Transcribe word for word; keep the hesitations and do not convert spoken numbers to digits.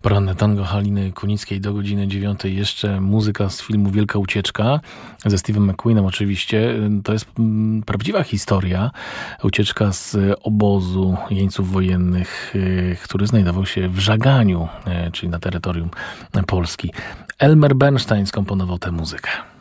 Poranne tango Haliny Kunickiej do godziny dziewiątej. Jeszcze muzyka z filmu Wielka Ucieczka ze Steve'em McQueenem oczywiście. To jest mm, prawdziwa historia. Ucieczka z obozu jeńców wojennych, y, który znajdował się w Żaganiu, y, czyli na terytorium Polski. Elmer Bernstein skomponował tę muzykę.